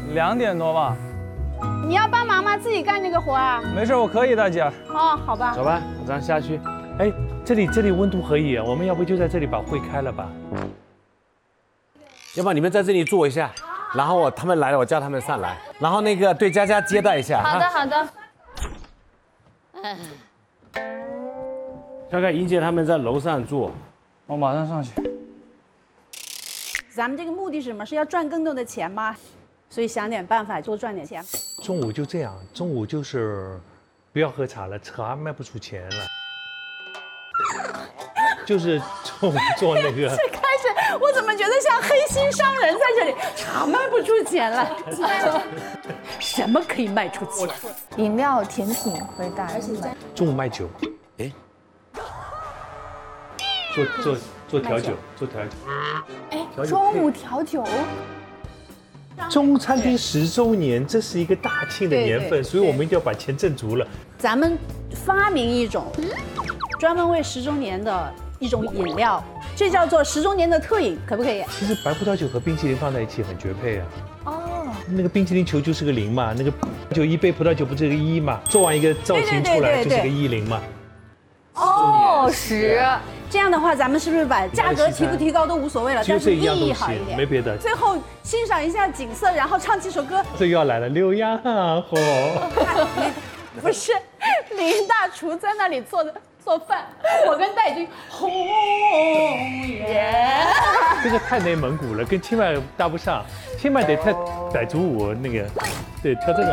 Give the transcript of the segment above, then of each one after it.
2点多吧。 你要帮忙吗？自己干这个活啊？ 没事，我可以，大姐。 哦，好吧。 走吧，咱下去。哎，这里温度可以，我们要不就在这里把会开了吧？要不然你们在这里坐一下，然后他们来了，我叫他们上来，然后那个对佳佳接待一下。 好的，好的。 大概英姐他们在楼上坐， 我马上上去。 咱们这个目的是什么？是要赚更多的钱吗？所以想点办法多赚点钱。 中午就这样，中午就是不要喝茶了，茶卖不出钱了。就是中午做那个。 开始我怎么觉得像黑心商人在这里？茶卖不出钱了，什么可以卖出钱？ 饮料、甜品会带，而且中午卖酒，哎，做调酒，做调酒。 哎，中午调酒。 中餐厅10周年，这是一个大庆的年份，所以我们一定要把钱挣足了。 咱们发明一种专门为10周年的一种饮料，这叫做10周年的特饮，可不可以？ 其实白葡萄酒和冰淇淋放在一起很绝配啊。哦。那个冰淇淋球就是个0嘛，那个就一杯葡萄酒不是个1嘛，做完一个造型出来就是个10嘛。 哦，10。 这样的话，咱们是不是把价格提不提高都无所谓了，但是意义好一点， 没别的。 最后欣赏一下景色，然后唱几首歌。 这又要来了，浏阳河。 不是，林大厨在那里做饭，我跟戴军红颜。 这个太内蒙古了，跟清迈搭不上，清迈得跳傣族舞那个，对，跳这种。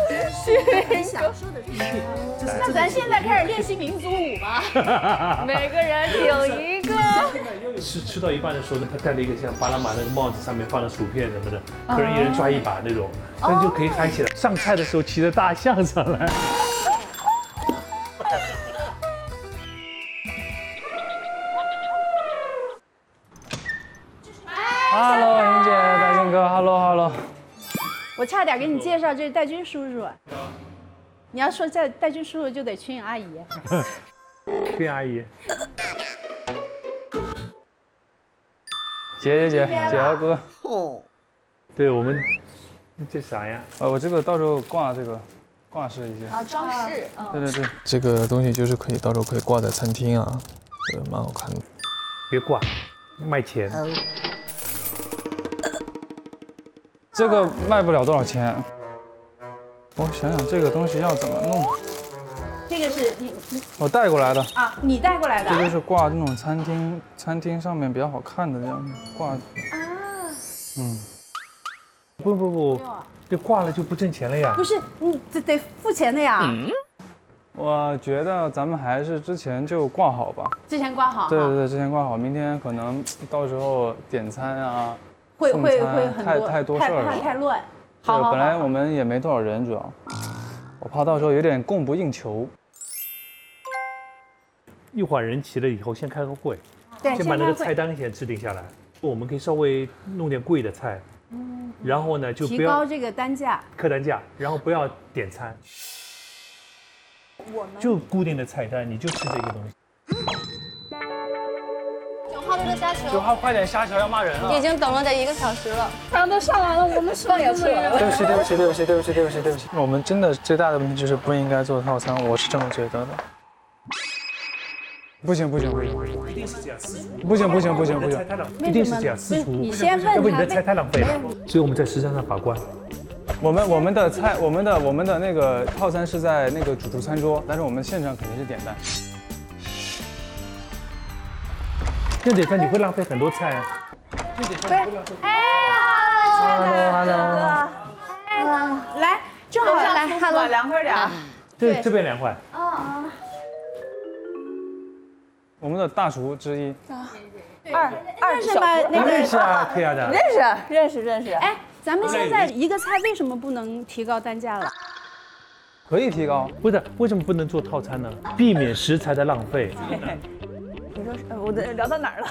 那咱现在开始练习民族舞吧。 每个人顶一个。 吃到一半的时候呢，他戴了一个像巴拿马那个帽子，上面放了薯片什么的，客人一人抓一把那种，那就可以嗨起来。上菜的时候骑着大象上来。 Hello， 英姐，大军哥 ，Hello。 我差点给你介绍，这是戴军叔叔。你要说叫戴军叔叔，就得群阿姨。 群阿姨。 姐和哥。 对我们，这啥呀？ 我这个到时候挂这个，挂饰一下。 啊，装饰。 对，这个东西就是可以到时候可以挂在餐厅啊，蛮好看的。 别挂，卖钱。 这个卖不了多少钱。我想想这个东西要怎么弄。 这个是我带过来的啊，你带过来的。 这就是挂那种餐厅上面比较好看的这样挂。啊。 不，这挂了就不挣钱了呀。 不是，你得付钱的呀。 我觉得咱们还是之前就挂好吧。 之前挂好。 对，之前挂好，明天可能到时候点餐啊。 会很多太多事儿了， 太乱。 好，本来我们也没多少人，主要我怕到时候有点供不应求。 一会儿人齐了以后，先开个会， 对， 先把那个菜单先制定下来。我们可以稍微弄点贵的菜，然后呢就不要提高这个单价， 客单价，然后不要点餐，就固定的菜单，你就吃这个东西。 9号的虾球 9号快点，虾球要骂人了。 已经等了得1个小时了。 汤都上来了，我们饭也吃了。 对不起。我们真的最大的问题就是不应该做套餐，我是这么觉得的。不行， 一定是这样， 不行， 一定是这样，私厨， 你先问他， 要不你的菜太浪费了。所以我们在食材上把关。 我们的那个套餐是在那个主厨餐桌，但是我们现场肯定是点单。用点餐你会浪费很多菜啊。 Hello。 来，正好来，Hello， 凉快点。 对，这边凉快。 我们的大厨之一。 认识吗？那个认识啊，可以啊的。 认识。哎，咱们现在一个菜为什么不能提高单价了？ 可以提高。 不是，为什么不能做套餐呢？避免食材的浪费。 你说我聊到哪儿了？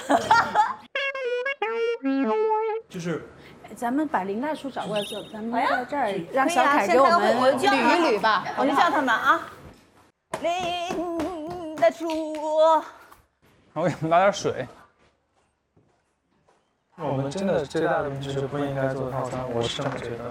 就是， 咱们把林大厨找过来做，咱们在这儿让小凯给我们捋一捋吧。 我就叫他们啊，林大厨。 我给你们拿点水。我们真的最大的问题就是不应该做套餐，我是这么觉得。